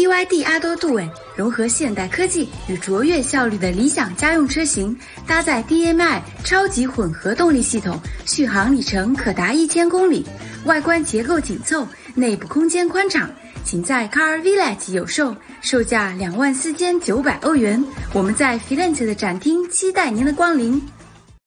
BYD 阿多杜韦融合现代科技与卓越效率的理想家用车型，搭载 DMI 超级混合动力系统，续航里程可达1000公里，外观结构紧凑，内部空间宽敞，仅在 Car Village 有售，售价24900欧元。我们在 Firenze 的展厅期待您的光临。